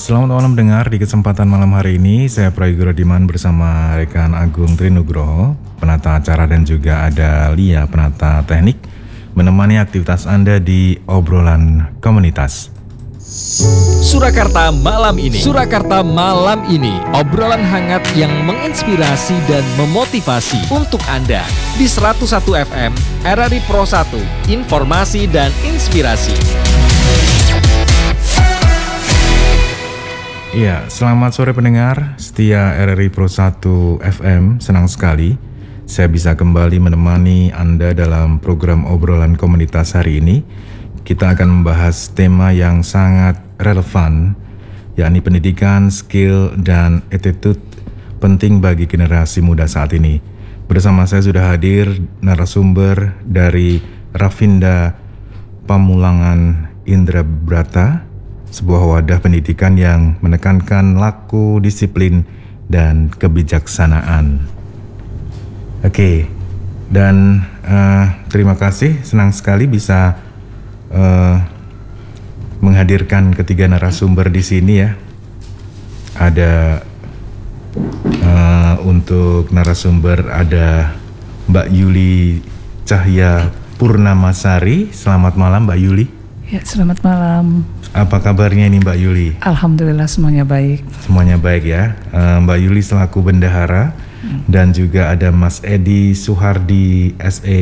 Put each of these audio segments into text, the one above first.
Selamat malam pendengar. Di kesempatan malam hari ini saya Prayogo Radiman bersama rekan Agung Trinugroho, penata acara, dan juga ada Lia, penata teknik, menemani aktivitas Anda di obrolan komunitas. Surakarta malam ini. Surakarta malam ini, obrolan hangat yang menginspirasi dan memotivasi untuk Anda di 101 FM RRI Pro 1, informasi dan inspirasi. Ya, selamat sore pendengar setia RRI Pro 1 FM. Senang sekali saya bisa kembali menemani Anda dalam program obrolan komunitas hari ini. Kita akan membahas tema yang sangat relevan, yakni pendidikan, skill, dan attitude penting bagi generasi muda saat ini. Bersama saya sudah hadir narasumber dari Rafinda Pamulangan Indrabrata, sebuah wadah pendidikan yang menekankan laku, disiplin, dan kebijaksanaan. Oke, dan terima kasih, senang sekali bisa menghadirkan ketiga narasumber di sini ya. Ada untuk narasumber ada Mbak Yuli Cahya Purnamasari. Selamat malam Mbak Yuli. Ya, selamat malam. Apa kabarnya ini Mbak Yuli? Alhamdulillah semuanya baik. Semuanya baik ya. Mbak Yuli selaku bendahara dan juga ada Mas Edi Suhardi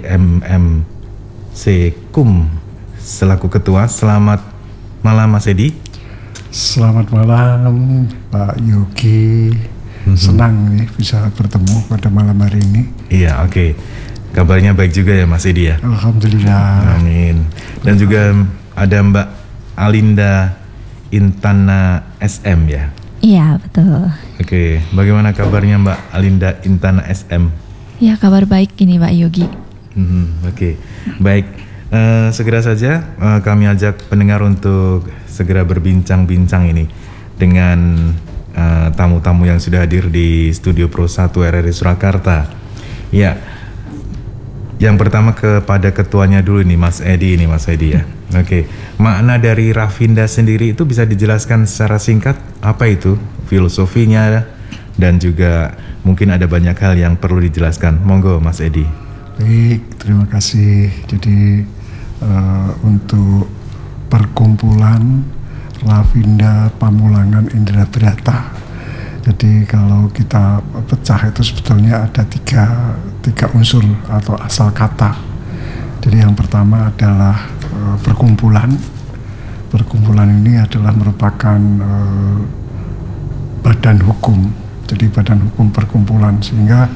SEMMC Kum selaku ketua. Selamat malam Mas Edi. Selamat malam Pak Yogi. Senang nih bisa bertemu pada malam hari ini. Iya, oke. Kabarnya baik juga ya Mas Edi ya? Alhamdulillah. Amin. Dan juga ada Mbak Alinda Intana SM ya? Iya, betul. Oke, bagaimana kabarnya Mbak Alinda Intana SM? Ya, kabar baik ini Pak Yogi. Oke, baik. Segera saja kami ajak pendengar untuk segera berbincang-bincang ini dengan tamu-tamu yang sudah hadir di Studio Pro 1 RRI Surakarta. Ya, yang pertama kepada ketuanya dulu nih Mas Edi ya. Oke, makna dari Rafinda sendiri itu bisa dijelaskan secara singkat apa itu filosofinya, dan juga mungkin ada banyak hal yang perlu dijelaskan. Monggo Mas Edi. Baik, terima kasih. Jadi untuk perkumpulan Rafinda Pamulangan Indrabrata. Jadi kalau kita pecah itu sebetulnya ada tiga unsur atau asal kata. Jadi yang pertama adalah perkumpulan. Perkumpulan ini adalah merupakan badan hukum. Jadi badan hukum perkumpulan, sehingga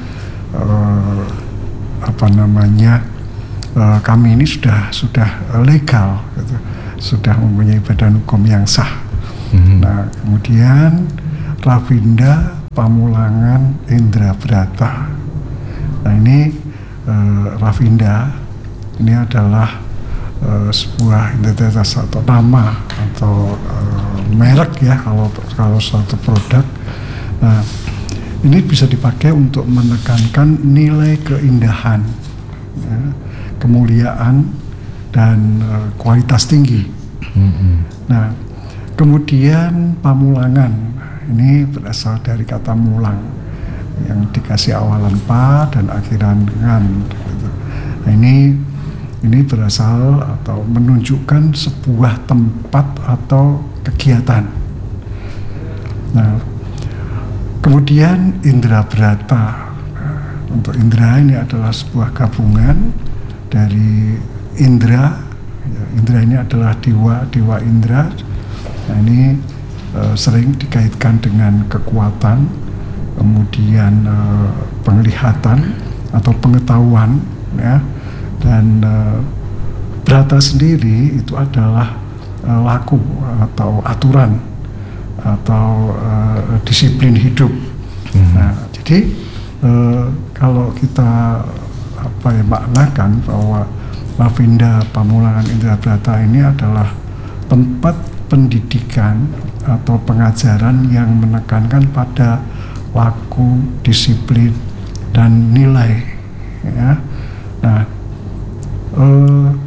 kami ini sudah legal, gitu. Sudah mempunyai badan hukum yang sah. Nah, kemudian Rafinda Pamulangan Indrabrata. Nah, ini Rafinda ini adalah sebuah identitas atau nama atau merek ya kalau suatu produk. Nah, ini bisa dipakai untuk menekankan nilai keindahan, ya, kemuliaan, dan kualitas tinggi. Nah, kemudian Pamulangan ini berasal dari kata mulang yang dikasih awalan pa dan akhiran ngan. Gitu. Nah, ini berasal atau menunjukkan sebuah tempat atau kegiatan. Nah, kemudian Indrabrata. Untuk Indra ini adalah sebuah gabungan dari Indra. Ya, Indra ini adalah dewa Indra. Nah, ini sering dikaitkan dengan kekuatan, kemudian penglihatan atau pengetahuan, ya. Dan Brata sendiri itu adalah laku atau aturan atau disiplin hidup. Nah, jadi kalau kita maknakan bahwa Rafinda Pamulangan Indrabrata ini adalah tempat pendidikan atau pengajaran yang menekankan pada laku, disiplin, dan nilai. Ya. Nah,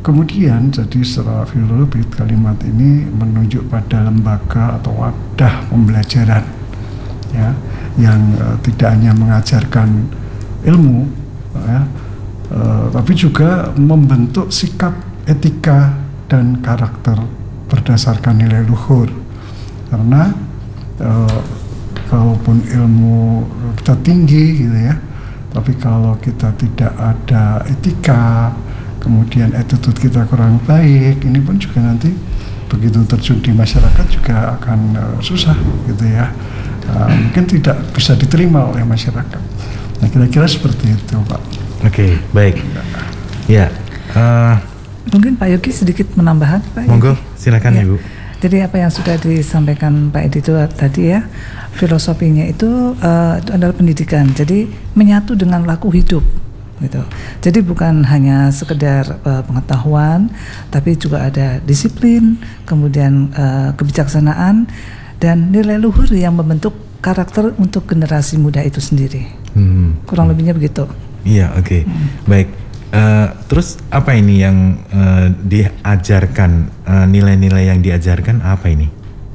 kemudian jadi secara filologi kalimat ini menunjuk pada lembaga atau wadah pembelajaran ya, yang tidak hanya mengajarkan ilmu ya, tapi juga membentuk sikap, etika dan karakter berdasarkan nilai luhur. Karena kalaupun ilmu kita tinggi gitu ya, tapi kalau kita tidak ada etika, kemudian attitude kita kurang baik, ini pun juga nanti begitu terjun di masyarakat juga akan susah gitu ya. Mungkin tidak bisa diterima oleh masyarakat. Nah, kira-kira seperti itu, Pak. Oke, baik. Ya, Mungkin Pak Yogi sedikit menambahkan, Pak monggo, Yogi. silakan Ya. Ibu. Jadi apa yang sudah disampaikan Pak Edi itu tadi ya, filosofinya itu adalah pendidikan. Jadi menyatu dengan laku hidup. Gitu. Jadi bukan hanya sekedar pengetahuan, tapi juga ada disiplin, kemudian kebijaksanaan dan nilai luhur yang membentuk karakter untuk generasi muda itu sendiri. Kurang lebihnya begitu. Iya, oke. Baik. Terus apa ini yang diajarkan, nilai-nilai yang diajarkan apa ini,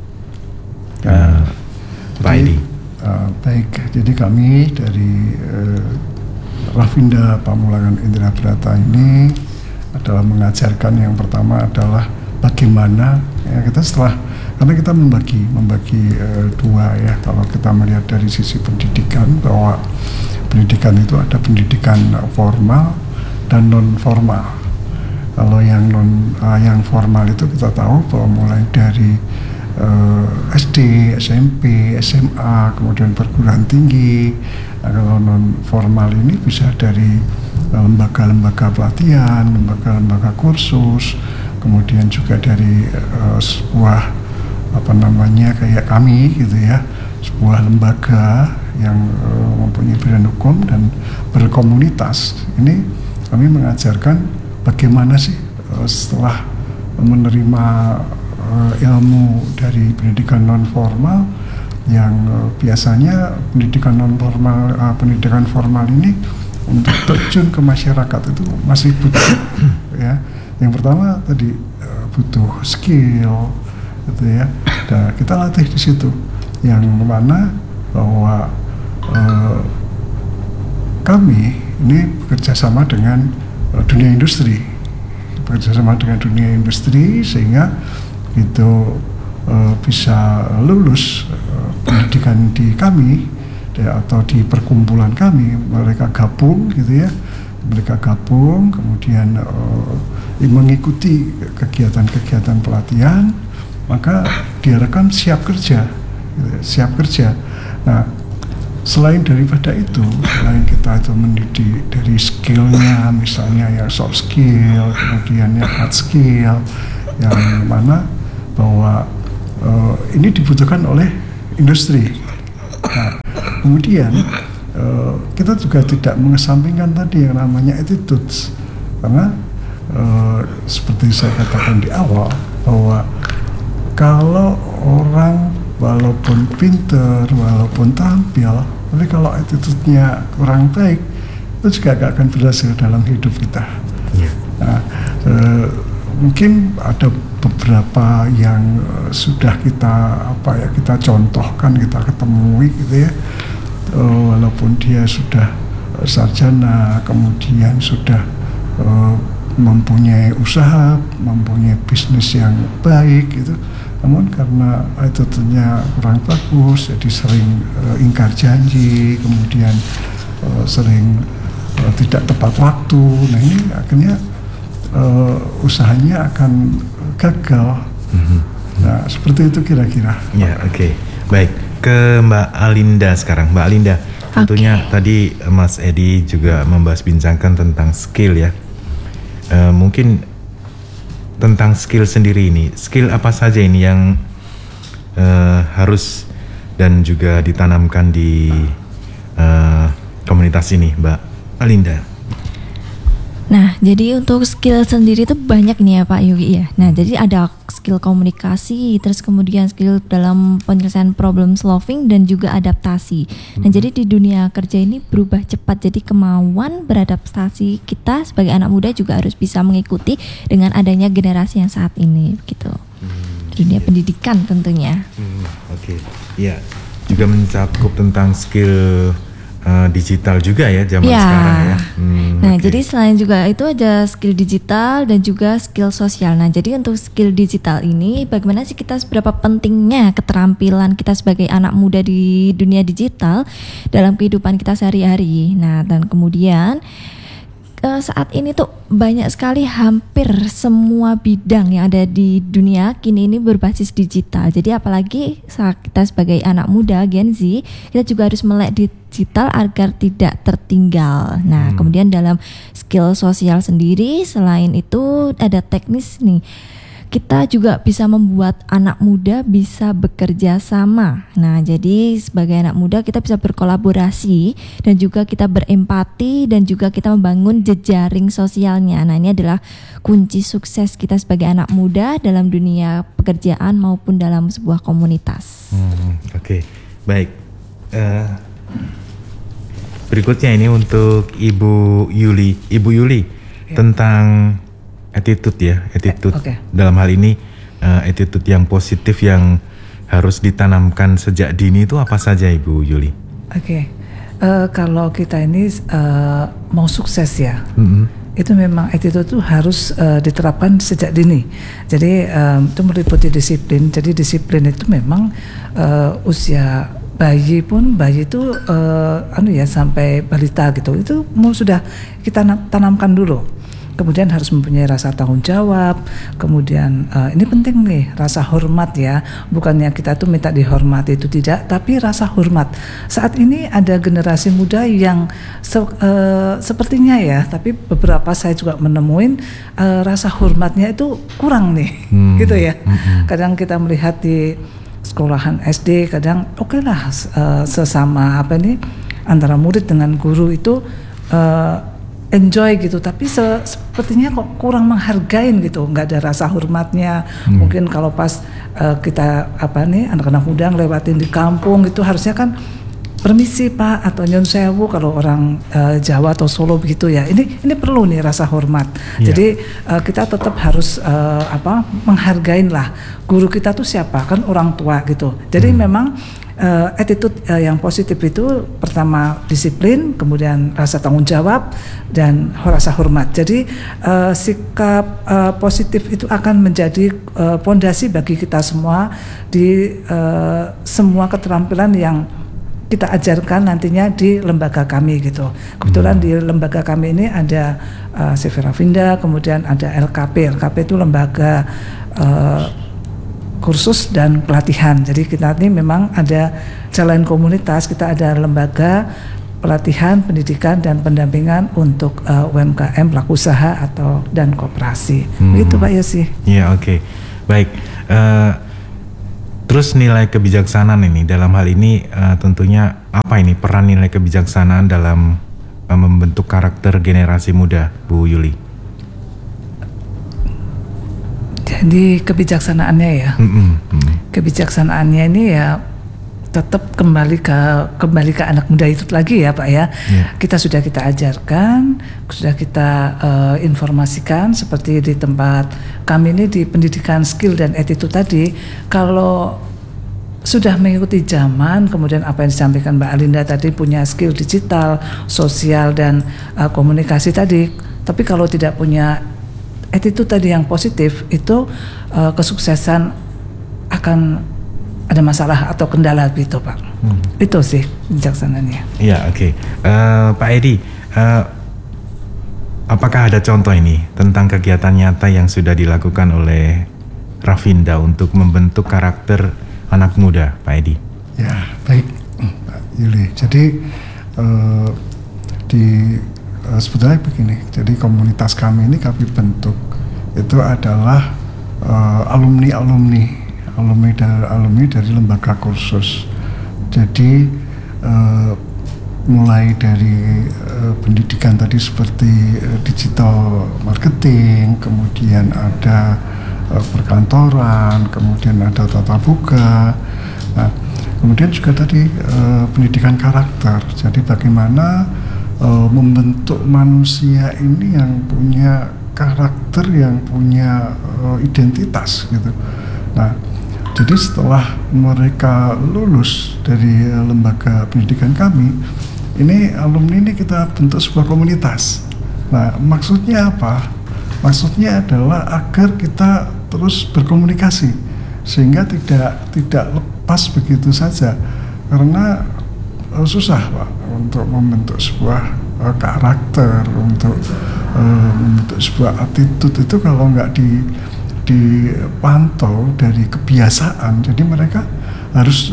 Pak Edi? Baik, jadi kami dari Rafinda Pamulangan Indra Brata ini adalah mengajarkan yang pertama adalah bagaimana ya, kita karena kita membagi dua ya, kalau kita melihat dari sisi pendidikan, bahwa pendidikan itu ada pendidikan formal dan non formal. Kalau yang formal itu kita tahu bahwa mulai dari SD, SMP, SMA, kemudian perguruan tinggi. Nah, kalau non formal ini bisa dari lembaga-lembaga pelatihan, lembaga-lembaga kursus, kemudian juga dari sebuah kayak kami gitu ya, sebuah lembaga yang mempunyai badan hukum dan berkomunitas. Ini kami mengajarkan bagaimana sih setelah menerima ilmu dari pendidikan non formal, yang biasanya pendidikan formal ini untuk terjun ke masyarakat itu masih butuh ya. Yang pertama tadi butuh skill gitu ya. Nah, kita latih di situ, yang mana bahwa kami ini bekerja sama dengan dunia industri, sehingga itu bisa lulus pendidikan di kami ya, atau di perkumpulan kami, mereka gabung gitu ya, kemudian mengikuti kegiatan-kegiatan pelatihan, maka diharapkan siap kerja. Nah, selain daripada itu, selain kita itu mendidik dari skillnya, misalnya yang soft skill, kemudian yang hard skill, yang mana bahwa ini dibutuhkan oleh industri. Nah, kemudian kita juga tidak mengesampingkan tadi yang namanya attitudes, karena seperti saya katakan di awal, bahwa kalau orang walaupun pinter, walaupun tampil, tapi kalau attitude-nya kurang baik, itu juga gak akan berhasil dalam hidup kita. Nah, mungkin ada beberapa yang sudah kita contohkan, kita ketemui gitu ya, walaupun dia sudah sarjana, kemudian sudah mempunyai usaha, mempunyai bisnis yang baik gitu, namun karena attitude-nya kurang bagus, jadi sering ingkar janji, kemudian sering tidak tepat waktu. Nah, ini akhirnya usahanya akan gagal. Nah, seperti itu kira-kira. Ya, oke. Baik, ke Mbak Alinda sekarang. Mbak Alinda, tentunya tadi Mas Edi juga bincangkan tentang skill ya. Mungkin tentang skill sendiri ini, skill apa saja ini yang harus dan juga ditanamkan di komunitas ini, Mbak Alinda? Nah, jadi untuk skill sendiri itu banyak nih ya Pak Yogi ya. Nah, jadi ada skill komunikasi, terus kemudian skill dalam penyelesaian problem solving dan juga adaptasi. Nah, jadi di dunia kerja ini berubah cepat. Jadi kemauan beradaptasi kita sebagai anak muda juga harus bisa mengikuti dengan adanya generasi yang saat ini gitu. Dunia pendidikan tentunya. Oke. Ya, juga mencakup tentang skill digital juga ya zaman sekarang ya. Nah, jadi selain juga itu ada skill digital dan juga skill sosial. Nah, jadi untuk skill digital ini bagaimana sih kita seberapa pentingnya keterampilan kita sebagai anak muda di dunia digital dalam kehidupan kita sehari-hari. Nah, dan kemudian saat ini tuh banyak sekali hampir semua bidang yang ada di dunia kini ini berbasis digital. Jadi apalagi saat kita sebagai anak muda Gen Z, kita juga harus melek digital agar tidak tertinggal. Nah, kemudian dalam skill sosial sendiri selain itu ada teknis nih. Kita juga bisa membuat anak muda bisa bekerja sama. Nah, jadi sebagai anak muda kita bisa berkolaborasi dan juga kita berempati dan juga kita membangun jejaring sosialnya. Nah, ini adalah kunci sukses kita sebagai anak muda dalam dunia pekerjaan maupun dalam sebuah komunitas. Oke. Baik. Berikutnya ini untuk Ibu Yuli tentang attitude ya, dalam hal ini attitude yang positif yang harus ditanamkan sejak dini itu apa saja Ibu Yuli? Kalau kita ini mau sukses ya, itu memang attitude itu harus diterapkan sejak dini. Jadi itu meliputi disiplin. Jadi disiplin itu memang usia bayi itu sampai balita gitu, itu sudah kita tanamkan dulu. Kemudian harus mempunyai rasa tanggung jawab. Kemudian ini penting nih, rasa hormat ya. Bukannya kita tuh minta dihormati, itu tidak, tapi rasa hormat. Saat ini ada generasi muda yang sepertinya ya, tapi beberapa saya juga menemuin rasa hormatnya itu kurang nih, gitu ya. Kadang kita melihat di sekolahan SD, kadang oke lah sesama antara murid dengan guru itu enjoy gitu, tapi sepertinya kok kurang menghargain gitu, nggak ada rasa hormatnya. Mungkin kalau pas kita anak-anak muda ngelewatin di kampung itu harusnya kan permisi Pak atau nyun sewu kalau orang Jawa atau Solo begitu ya. Ini perlu nih rasa hormat. Jadi kita tetap harus menghargain lah guru kita tuh siapa, kan orang tua gitu. Jadi memang attitude yang positif itu pertama disiplin, kemudian rasa tanggung jawab dan rasa hormat. Jadi sikap positif itu akan menjadi pondasi bagi kita semua di semua keterampilan yang kita ajarkan nantinya di lembaga kami gitu. Kebetulan di lembaga kami ini ada CV Rafinda, kemudian ada LKP. LKP itu lembaga kursus dan pelatihan. Jadi kita ini memang ada jalan komunitas, kita ada lembaga pelatihan, pendidikan dan pendampingan untuk UMKM, pelaku usaha dan koperasi. Begitu Pak Yosi. Iya, oke. Baik. Terus nilai kebijaksanaan ini dalam hal ini tentunya apa ini peran nilai kebijaksanaan dalam membentuk karakter generasi muda, Bu Yuli? Jadi kebijaksanaannya ya, kebijaksanaannya ini ya tetap kembali ke anak muda itu lagi ya Pak ya. Kita ajarkan, sudah kita informasikan seperti di tempat kami ini di pendidikan skill dan attitude tadi. Kalau sudah mengikuti zaman, kemudian apa yang disampaikan Mbak Alinda tadi, punya skill digital, sosial dan komunikasi tadi, tapi kalau tidak punya attitude tadi yang positif, itu kesuksesan akan ada masalah atau kendala gitu Pak. Itu sih bijaksananya. Iya, oke. Pak Edi, apakah ada contoh ini tentang kegiatan nyata yang sudah dilakukan oleh Rafinda untuk membentuk karakter anak muda, Pak Edi? Ya, baik Pak Yuli. Jadi sebetulnya begini. Jadi komunitas kami ini kami bentuk itu adalah alumni dari lembaga kursus. Jadi mulai dari pendidikan tadi seperti digital marketing, kemudian ada perkantoran, kemudian ada tata boga. Nah, kemudian juga tadi pendidikan karakter. Jadi bagaimana membentuk manusia ini yang punya karakter, yang punya identitas gitu. Nah, jadi setelah mereka lulus dari lembaga pendidikan kami, ini alumni ini kita bentuk sebuah komunitas. Nah, maksudnya apa? Maksudnya adalah agar kita terus berkomunikasi sehingga tidak lepas begitu saja, karena susah Pak untuk membentuk sebuah karakter, untuk membentuk sebuah attitude itu kalau nggak dipantau dari kebiasaan. Jadi mereka harus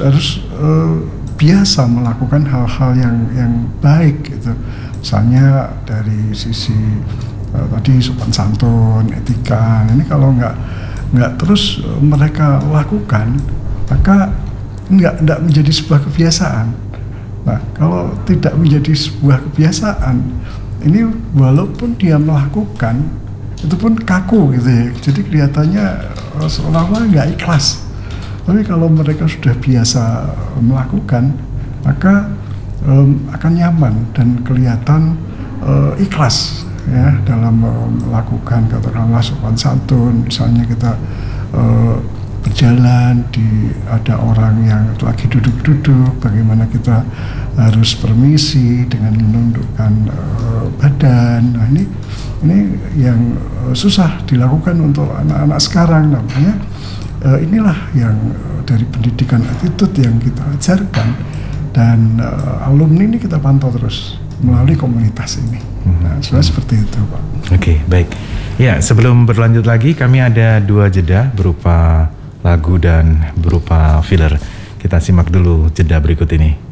biasa melakukan hal-hal yang baik gitu. Misalnya dari sisi tadi sopan santun, etika. Ini kalau nggak terus mereka lakukan, maka nggak menjadi sebuah kebiasaan. Nah, kalau tidak menjadi sebuah kebiasaan, ini walaupun dia melakukan, itu pun kaku gitu ya. Jadi kelihatannya seolah-olah nggak ikhlas. Tapi kalau mereka sudah biasa melakukan, maka akan nyaman dan kelihatan ikhlas ya dalam melakukan, katakanlah sopan santun. Misalnya kita berjalan ada orang yang lagi duduk-duduk, bagaimana kita harus permisi dengan menundukkan badan. Nah, ini yang susah dilakukan untuk anak-anak sekarang. Namanya inilah yang dari pendidikan attitude yang kita ajarkan, dan alumni ini kita pantau terus melalui komunitas ini. Nah, seperti itu Pak. Oke, baik. Ya, sebelum berlanjut lagi, kami ada 2 jeda berupa lagu dan berupa filler. Kita simak dulu jeda berikut ini.